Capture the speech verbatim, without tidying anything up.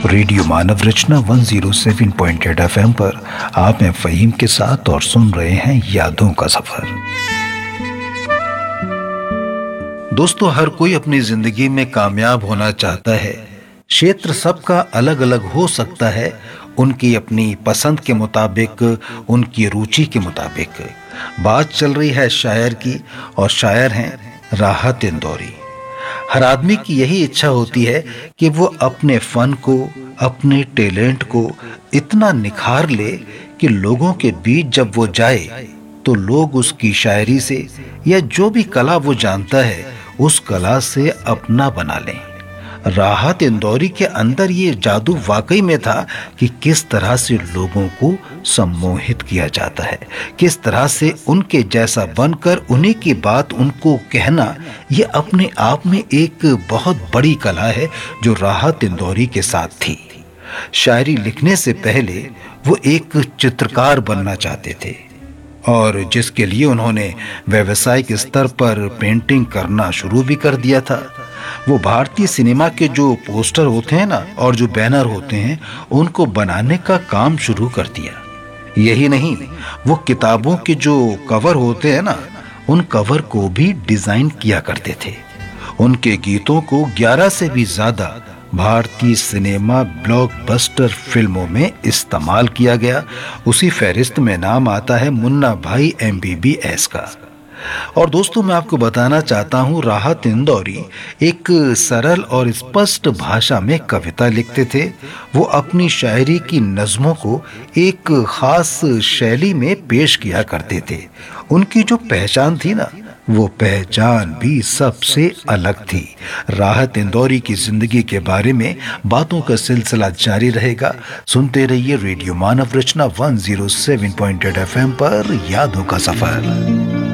Radio मानव रचना एक सौ सात पॉइंट आठ एफएम पर आप हैं फ़हीम के साथ और सुन रहे हैं यादों का सफर। दोस्तों, हर कोई अपनी जिंदगी में कामयाब होना चाहता है। क्षेत्र सबका अलग अलग हो सकता है, उनकी अपनी पसंद के मुताबिक, उनकी रुचि के मुताबिक। बात चल रही है शायर की, और शायर हैं राहत इंदौरी। हर आदमी की यही इच्छा होती है कि वो अपने फन को, अपने टैलेंट को इतना निखार ले कि लोगों के बीच जब वो जाए तो लोग उसकी शायरी से या जो भी कला वो जानता है उस कला से अपना बना लें। राहत इंदौरी के अंदर ये जादू वाकई में था कि किस तरह से लोगों को सम्मोहित किया जाता है, किस तरह से उनके जैसा बनकर उन्हीं की बात उनको कहना, ये अपने आप में एक बहुत बड़ी कला है जो राहत इंदौरी के साथ थी। शायरी लिखने से पहले वो एक चित्रकार बनना चाहते थे, और जिसके लिए उन्होंने व्यावसायिक स्तर पर पेंटिंग करना शुरू भी कर दिया था। वो भारतीय सिनेमा के जो पोस्टर होते हैं ना, और जो बैनर होते हैं, उनको बनाने का काम शुरू कर दिया। यही नहीं, वो किताबों के जो कवर होते हैं ना, उन कवर को भी डिजाइन किया करते थे। उनके गीतों को ग्यारह से भी ज्यादा भारतीय सिनेमा ब्लॉकबस्टर फिल्मों में इस्तेमाल किया गया। उसी फहरिस्त में नाम आता है मुन्ना भाई एमबीबीएस का। और दोस्तों, मैं आपको बताना चाहता हूँ, राहत इंदौरी एक सरल और स्पष्ट भाषा में कविता लिखते थे। वो अपनी शायरी की नज़मों को एक खास शैली में पेश किया करते थे। उनकी जो पहचान थी ना, वो पहचान भी सबसे अलग थी। राहत इंदौरी की जिंदगी के बारे में बातों का सिलसिला जारी रहेगा। सुनते रहिए रेडियो मानव रचना एक सौ सात पॉइंट आठ एफएम पर यादों का सफर।